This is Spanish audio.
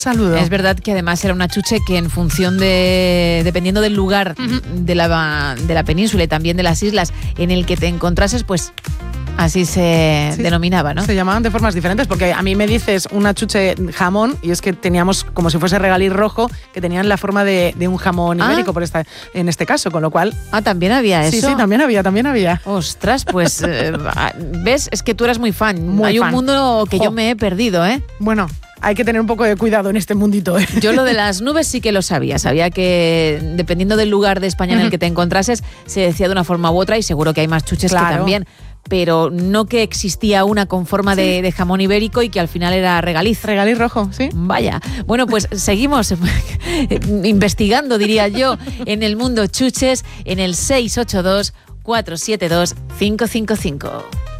Saludo. Es verdad que además era una chuche que en función dependiendo del lugar de la península y también de las islas en el que te encontrases, pues así se denominaba, ¿no? Se llamaban de formas diferentes, porque a mí me dices una chuche jamón y es que teníamos como si fuese regaliz rojo que tenían la forma de un jamón ibérico en este caso, con lo cual... ¿También había eso? Sí, también había. Ostras, pues, ¿ves? Es que tú eras muy fan. Hay fan. Un mundo que yo me he perdido, ¿eh? Bueno... Hay que tener un poco de cuidado en este mundito. Yo lo de las nubes sí que lo sabía. Sabía que dependiendo del lugar de España en el que te encontrases, se decía de una forma u otra y seguro que hay más chuches que también. Pero no que existía una con forma de jamón ibérico y que al final era regaliz. Regaliz rojo, sí. Vaya. Bueno, pues seguimos investigando, diría yo, en el mundo chuches en el 682 472 555.